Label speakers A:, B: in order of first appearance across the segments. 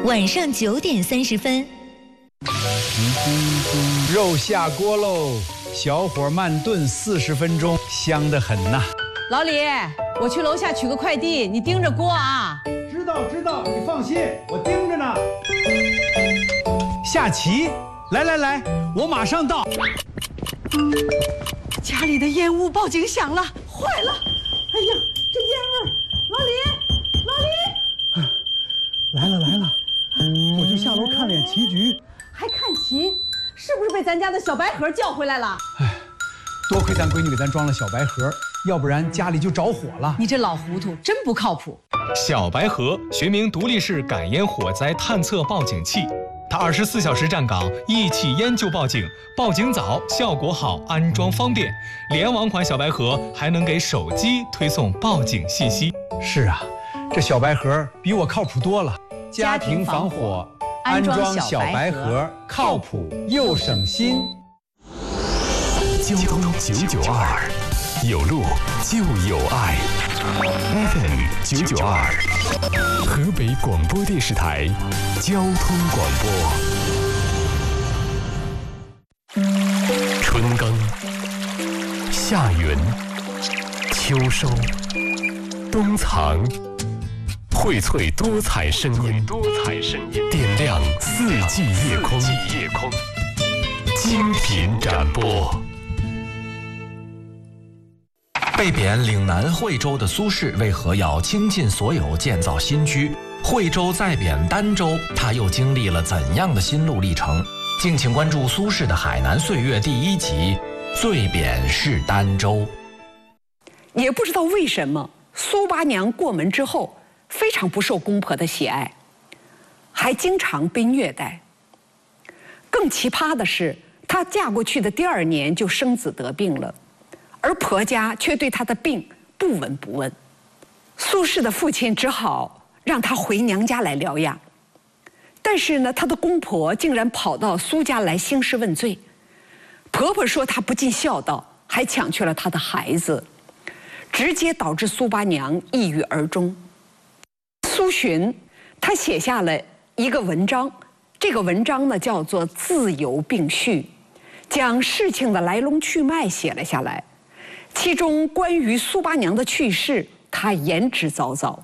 A: 晚上9点30分。
B: 肉下锅喽，小火慢炖40分钟，香得很呐。
C: 老李，我去楼下取个快递，你盯着锅啊。
B: 知道，你放心，我盯着呢。下棋，来，我马上到。
C: 家里的烟雾报警响了，坏了！哎呀，这烟味儿！老李，
D: 来了，我就下楼看脸棋局。
C: 还看棋？是不是被咱家的小白盒叫回来了？
B: 哎，多亏咱闺女给咱装了小白盒，要不然家里就着火了。
C: 你这老糊涂，真不靠谱。
E: 小白盒学名独立式感烟火灾探测报警器，它24小时站岗，一起烟就报警，报警早，效果好，安装方便。联网款小白盒还能给手机推送报警信息。
B: 是啊，这小白盒比我靠谱多了。家庭防火，安装小白盒，靠谱又省心。
F: 交通992，有路就有爱。FM 992，河北广播电视台交通广播。春耕、夏耘、秋收、冬藏，荟萃多彩声音，点亮4季夜空，精品展播。
G: 被贬岭南惠州的苏轼为何要倾尽所有建造新居？惠州再贬儋州，他又经历了怎样的心路历程？敬请关注苏轼的《海南岁月》第1集《最贬是儋州》。
H: 也不知道为什么，苏八娘过门之后非常不受公婆的喜爱，还经常被虐待。更奇葩的是，她嫁过去的第2年就生子得病了。而婆家却对她的病不闻不问，苏轼的父亲只好让她回娘家来疗养。但是呢，她的公婆竟然跑到苏家来兴师问罪，婆婆说她不尽孝道，还抢去了她的孩子，直接导致苏八娘抑郁而终。苏洵他写下了一个文章，这个文章呢叫做《自由并序》，将事情的来龙去脉写了下来。其中关于苏八娘的去世，他言之凿凿。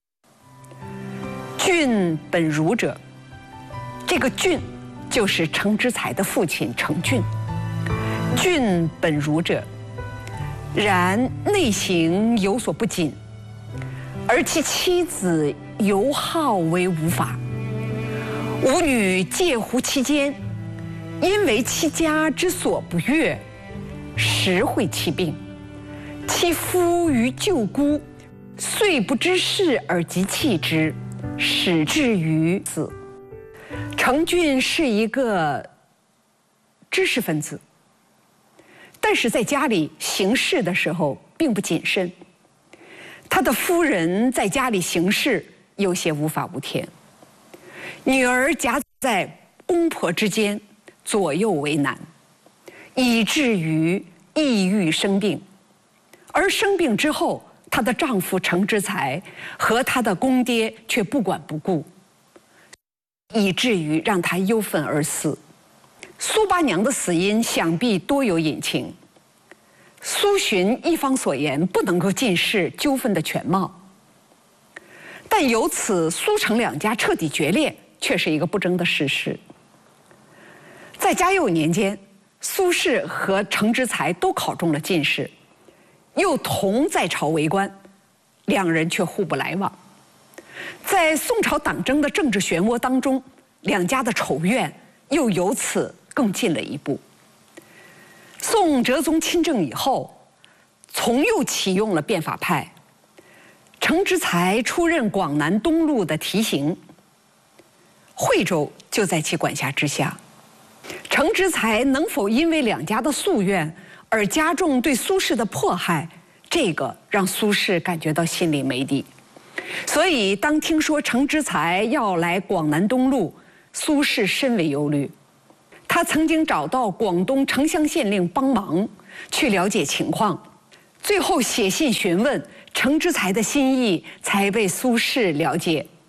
H: 俊本儒者，这个俊就是程之才的父亲程俊。俊本儒者，然内行有所不谨，而其妻子尤好为无法。吾女介乎其间，因为其家之所不悦，实会其病。其夫于舅姑，遂不知事而及弃之，使至于死。程俊是一个知识分子，但是在家里行事的时候并不谨慎。他的夫人在家里行事有些无法无天，女儿夹在公婆之间，左右为难，以至于抑郁生病。而生病之后，她的丈夫程之才和她的公爹却不管不顾，以至于让她忧愤而死。苏八娘的死因想必多有隐情，苏洵一方所言不能够尽释纠纷的全貌，但由此苏程两家彻底决裂却是一个不争的事实。在嘉佑年间，苏轼和程之才都考中了进士，又同在朝为官，两人却互不来往。在宋朝党争的政治漩涡当中，两家的仇怨又由此更进了一步。宋哲宗亲政以后，从又启用了变法派，程之才出任广南东路的提刑，惠州就在其管辖之下。程之才能否因为两家的夙愿而加重对苏轼的迫害，这个让苏轼感觉到心里没底。所以当听说程之才要来广南东路，苏轼深为忧虑。他曾经找到广东城乡县令帮忙去了解情况，最后写信询问程之才的心意，才被苏轼了解。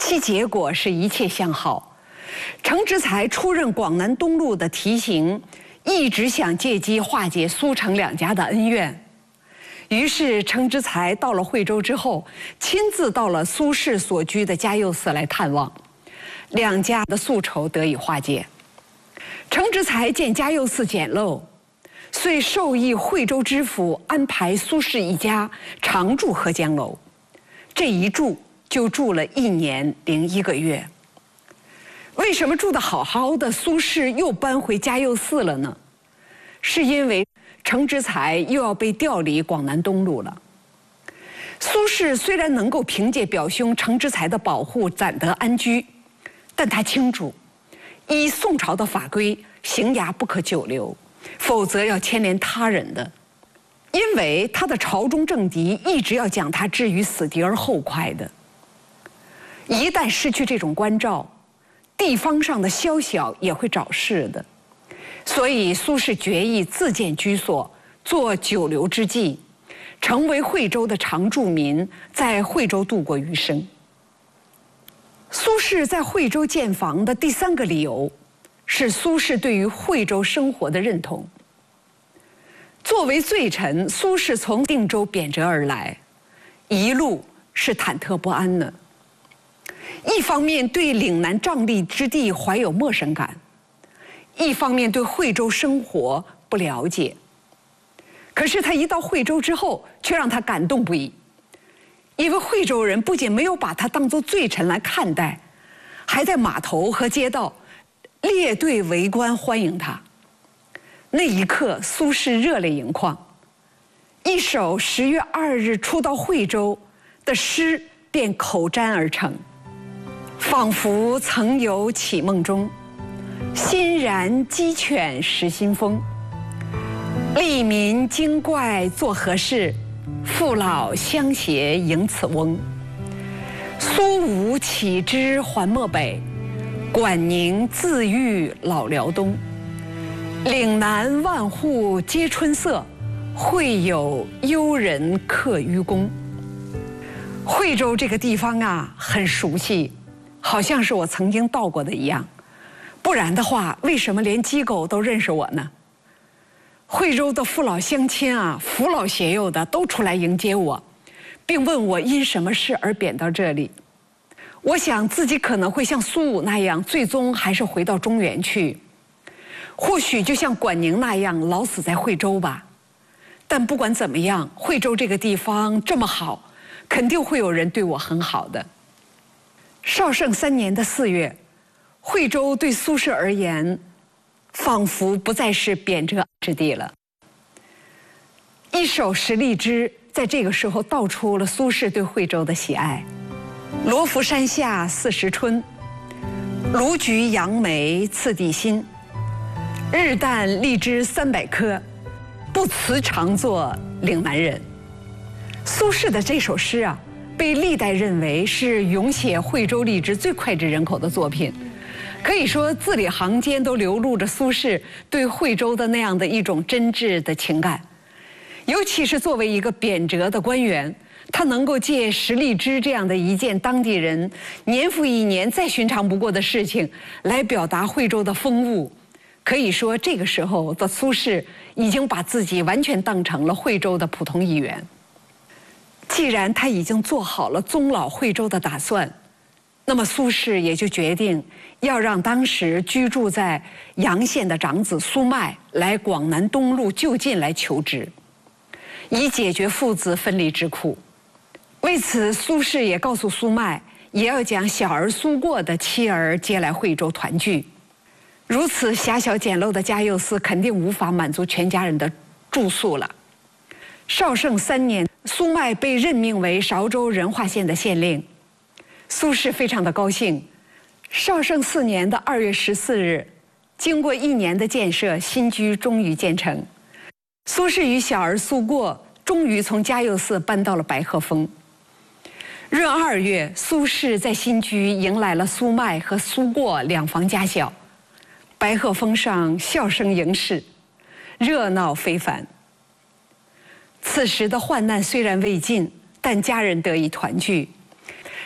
H: 其结果是一切向好。程之才出任广南东路的提刑，一直想借机化解苏程两家的恩怨。于是程之才到了惠州之后，亲自到了苏轼所居的嘉佑寺来探望，两家的宿仇得以化解。程之才见嘉佑寺简陋，遂授意惠州知府安排苏轼一家常住合江楼，这一住就住了1年01个月。为什么住得好好的苏轼又搬回嘉佑寺了呢？是因为程之才又要被调离广南东路了。苏轼虽然能够凭借表兄程之才的保护暂得安居，但他清楚，依宋朝的法规，刑衙不可久留，否则要牵连他人的。因为他的朝中政敌一直要将他置于死地而后快的。一旦失去这种关照，地方上的宵小也会找事的。所以苏轼决意自建居所，做久留之计，成为惠州的常住民，在惠州度过余生。苏轼在惠州建房的第3个理由，是苏轼对于惠州生活的认同。作为罪臣，苏轼从定州贬谪而来，一路是忐忑不安的。一方面对岭南瘴疠之地怀有陌生感，一方面对惠州生活不了解。可是他一到惠州之后，却让他感动不已，因为惠州人不仅没有把他当作罪臣来看待，还在码头和街道列队围观欢迎他。那一刻，苏轼热泪盈眶，一首10月2日初到惠州的诗便口占而成。仿佛曾有绮梦中，欣然鸡犬食新风。利民精怪作何事？父老乡谐迎此翁。苏武岂知还漠北，管宁自遇老辽东。岭南万户皆春色，会有幽人客于宫。惠州这个地方啊，很熟悉，好像是我曾经到过的一样。不然的话，为什么连鸡狗都认识我呢？惠州的父老乡亲啊，扶老携幼的都出来迎接我，并问我因什么事而贬到这里。我想自己可能会像苏武那样，最终还是回到中原去，或许就像管宁那样老死在惠州吧。但不管怎么样，惠州这个地方这么好，肯定会有人对我很好的。绍圣3年的4月，惠州对苏轼而言，仿佛不再是贬谪之地了。一首《十里枝》在这个时候道出了苏轼对惠州的喜爱。罗浮山下40春，卢橘杨梅次第新。日啖荔枝300颗，不辞常作岭南人。苏轼的这首诗啊，被历代认为是咏写惠州荔枝最脍炙人口的作品。可以说字里行间都流露着苏轼对惠州的那样的一种真挚的情感。尤其是作为一个贬谪的官员，他能够借十里枝这样的一件当地人年复一年再寻常不过的事情来表达惠州的风物。可以说这个时候的苏轼已经把自己完全当成了惠州的普通一员。既然他已经做好了终老惠州的打算，那么苏轼也就决定要让当时居住在阳县的长子苏迈来广南东路就近来求职，以解决父子分离之苦。为此，苏轼也告诉苏迈，也要将小儿苏过的妻儿接来惠州团聚。如此狭小简陋的嘉佑寺肯定无法满足全家人的住宿了。绍圣3年，苏迈被任命为韶州仁化县的县令。苏轼非常的高兴。绍圣4年的2月14日，经过1年的建设，新居终于建成。苏轼与小儿苏过终于从嘉佑寺搬到了白鹤峰。闰2月，苏轼在新居迎来了苏迈和苏过2房家小。白鹤峰上笑声迎世，热闹非凡。此时的患难虽然未尽，但家人得以团聚。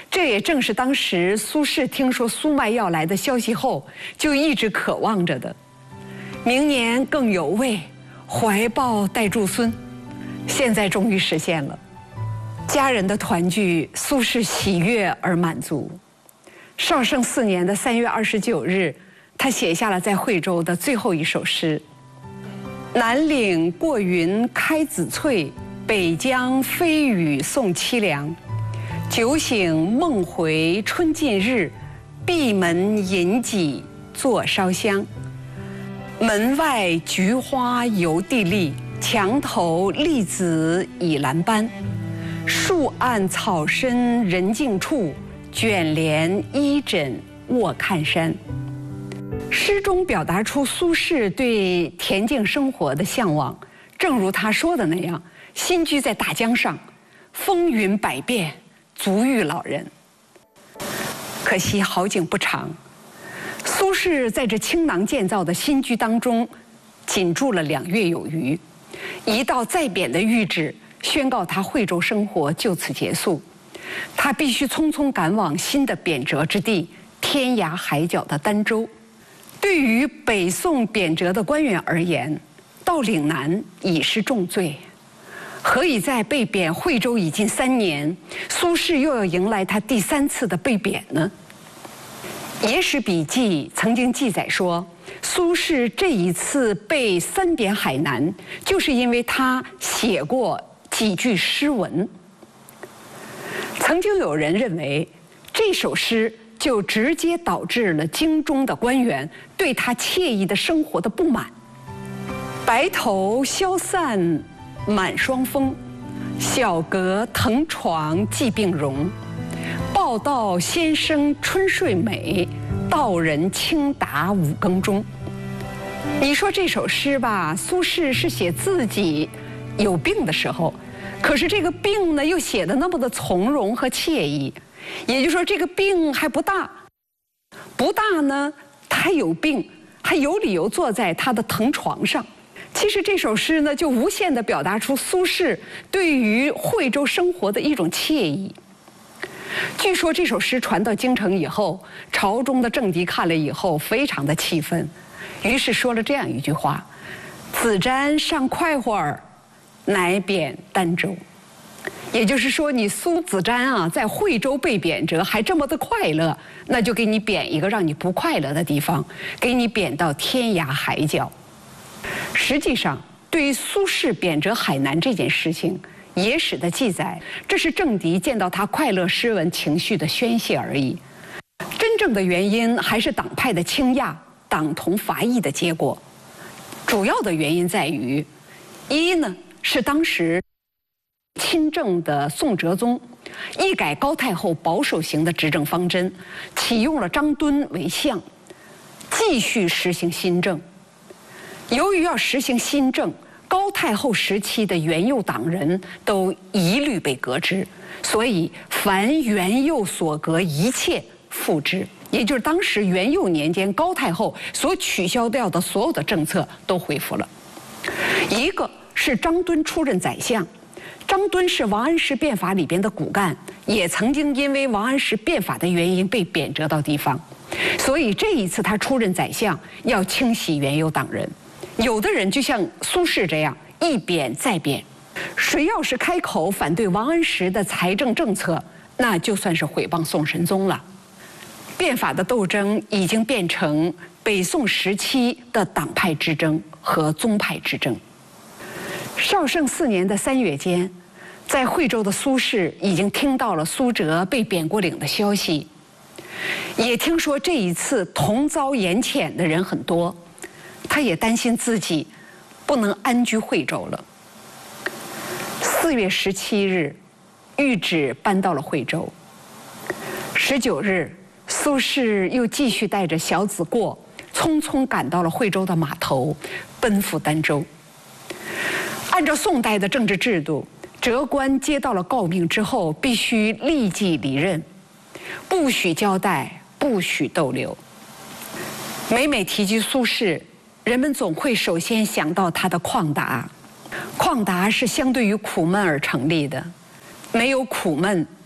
H: 这也正是当时苏轼听说苏迈要来的消息后，就一直渴望着的。明年更有味，怀抱待祝孙，现在终于实现了。家人的团聚，苏轼喜悦而满足。绍圣4年的3月29日，他写下了在惠州的最后一首诗：南岭过云开紫翠，北江飞雨送凄凉。酒醒梦回春尽日，闭门饮几坐烧香。门外菊花犹地丽，墙头栗子已蓝斑。树暗草深人静处，卷帘依枕卧看山。诗中表达出苏轼对恬静生活的向往，正如他说的那样，新居在大江上，风云百变，足遇老人。可惜好景不长，苏轼在这倾囊建造的新居当中，仅住了2月有余，一道再贬的谕旨宣告他惠州生活就此结束，他必须匆匆赶往新的贬谪之地天涯海角的儋州。对于北宋贬谪的官员而言，到岭南已是重罪，何以在被贬惠州已近3年，苏轼又要迎来他第3次的被贬呢？野史笔记曾经记载说，苏轼这一次被3贬海南，就是因为他写过几句诗文。曾经有人认为，这首诗就直接导致了京中的官员对他惬意的生活的不满。白头消散满霜风，小阁腾床寄病容。报道先生春睡美，道人轻打5更钟。你说这首诗吧，苏轼是写自己有病的时候，可是这个病呢又写得那么的从容和惬意，也就是说这个病还不大，不大呢他还有病，还有理由坐在他的藤床上。其实这首诗呢就无限地表达出苏轼对于惠州生活的一种惬意。据说这首诗传到京城以后，朝中的政敌看了以后非常的气愤，于是说了这样一句话：子瞻尚快活儿，乃贬儋州。也就是说，你苏子瞻啊，在惠州被贬谪还这么的快乐，那就给你贬一个让你不快乐的地方，给你贬到天涯海角。实际上，对于苏轼贬谪海南这件事情，野史的记载，这是政敌见到他快乐诗文情绪的宣泄而已。真正的原因还是党派的倾轧、党同伐异的结果。主要的原因在于，一呢是当时亲政的宋哲宗一改高太后保守型的执政方针，启用了张敦为相，继续实行新政。由于要实行新政，高太后时期的元佑党人都一律被革职，所以凡元佑所革一切复之，也就是当时元佑年间高太后所取消掉的所有的政策都恢复了。一个是张敦出任宰相，张敦是王安石变法里边的骨干，也曾经因为王安石变法的原因被贬谪到地方，所以这一次他出任宰相，要清洗元佑党人。有的人就像苏轼这样一贬再贬，谁要是开口反对王安石的财政政策，那就算是毁谤宋神宗了。变法的斗争已经变成北宋时期的党派之争和宗派之争。绍圣4年的3月间，在惠州的苏轼已经听到了苏辙被贬过岭的消息，也听说这一次同遭严谴的人很多，他也担心自己不能安居惠州了。4月17日，谕旨搬到了惠州。19日，苏轼又继续带着小子过，匆匆赶到了惠州的码头，奔赴儋州。按照宋代的政治制度，谪官接到了诰命之后，必须立即离任，不许交代，不许逗留。每每提及苏轼，人们总会首先想到他的旷达。旷达是相对于苦闷而成立的，没有苦闷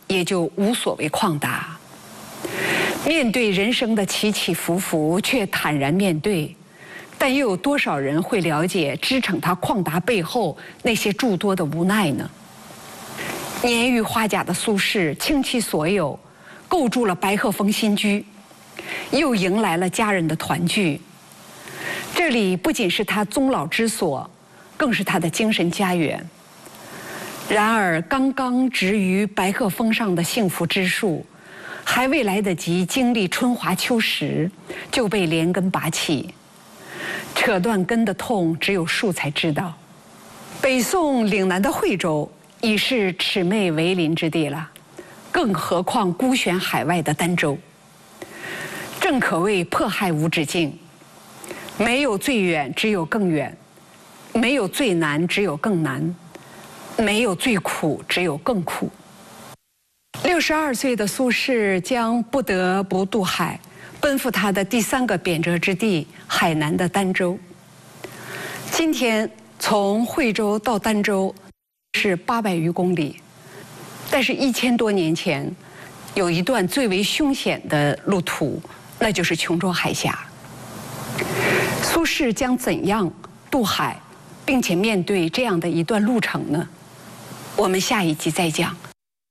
H: 也就无所谓旷达。面对人生的起起伏伏，却坦然面对，但又有多少人会了解支撑他旷达背后那些诸多的无奈呢？年逾花甲的苏轼倾其所有，构筑了白鹤峰新居，又迎来了家人的团聚。这里不仅是他终老之所，更是他的精神家园。然而，刚刚植于白鹤峰上的幸福之树，还未来得及经历春华秋实，就被连根拔起。扯断根的痛，只有树才知道。北宋岭南的惠州已是魑魅为邻之地了，更何况孤悬海外的儋州。正可谓迫害无止境。没有最远，只有更远；没有最难，只有更难；没有最苦，只有更苦。62岁的苏轼将不得不渡海，奔赴他的第3个贬谪之地——海南的儋州。今天从惠州到儋州是800余公里，但是1000多年前，有一段最为凶险的路途，那就是琼州海峡。苏轼将怎样渡海，并且面对这样的一段路程呢？我们下一集再讲。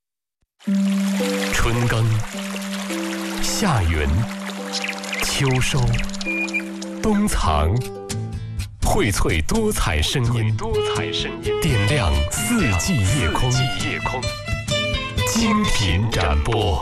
F: 春耕、夏耘、秋收、冬藏，荟萃多彩声音，点亮四季夜空，精品展播。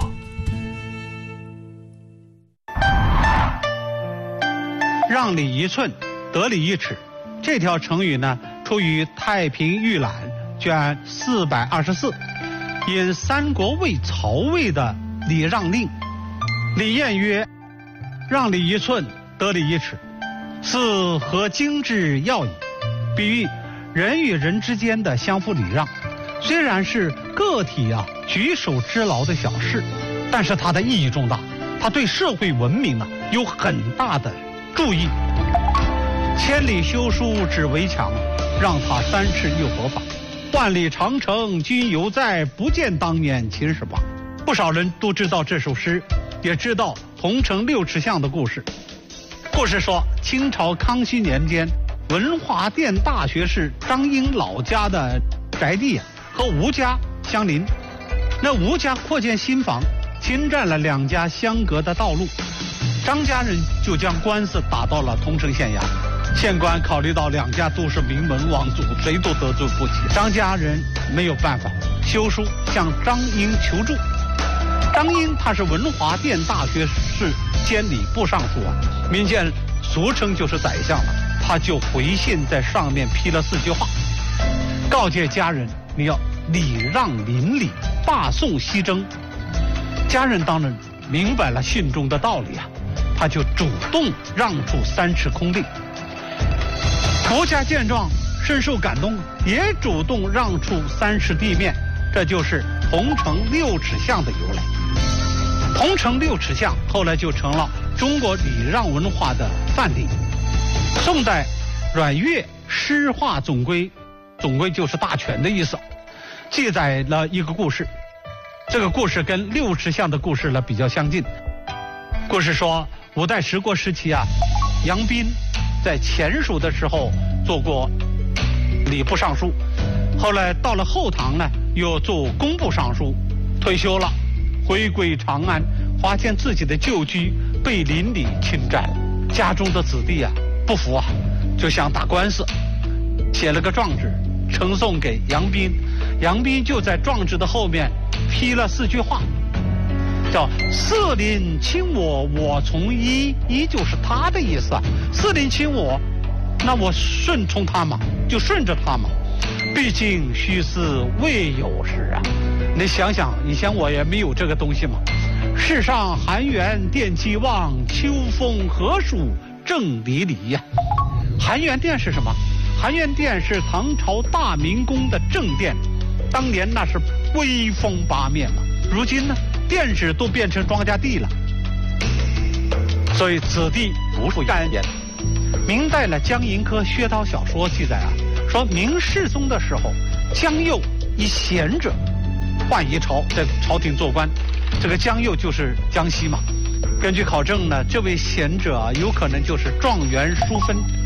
D: 让理一寸，得理一尺。这条成语呢，出于《太平御览》卷424，引三国魏曹魏的礼让令。礼谚曰：“让理一寸，得理一尺，是合经之要矣。”比喻人与人之间的相互礼让，虽然是个体举手之劳的小事，但是它的意义重大，它对社会文明有很大的注意。千里修书只为墙，让他3尺又何妨？万里长城君犹在，不见当年秦始皇。不少人都知道这首诗，也知道桐城6尺巷的故事。故事说，清朝康熙年间，文华殿大学士张英老家的宅地和吴家相邻。那吴家扩建新房，侵占了2家相隔的道路。张家人就将官司打到了桐城县衙。县官考虑到2家都是名门望族，谁都得罪不起，张家人没有办法，修书向张英求助。张英他是文华殿大学士兼礼部尚书民间俗称就是宰相了。他就回信在上面批了4句话，告诫家人你要礼让邻里，罢宋西征。家人当然明白了信中的道理他就主动让出3尺空地。吴家见状深受感动，也主动让出3尺地面，这就是桐城6尺巷的由来。桐城6尺巷后来就成了中国礼让文化的范例。宋代阮岳《诗话总规》，总规就是大全的意思，记载了一个故事。这个故事跟6尺巷的故事呢比较相近。故事说，五代十国时期杨斌在前蜀的时候做过礼部尚书，后来到了后唐呢，又做工部尚书，退休了，回归长安，发现自己的旧居被邻里侵占，家中的子弟不服就想打官司，写了个状纸呈送给杨斌，杨斌就在状纸的后面批了4句话，叫四邻亲我，我从一，一就是他的意思四邻亲我，那我顺从他嘛，就顺着他嘛。毕竟虚思未有时你想想，以前我也没有这个东西嘛。世上含元殿既望，秋风何属正离离含元殿是什么？含元殿是唐朝大明宫的正殿，当年那是威风八面嘛。如今呢，殿址都变成庄稼地了，所以此地不属干言。明代的江银科薛涛小说记载说明世宗的时候，江右以贤者， 宦一朝，在朝廷做官。这个江右就是江西嘛。根据考证呢，这位贤者有可能就是状元淑芬。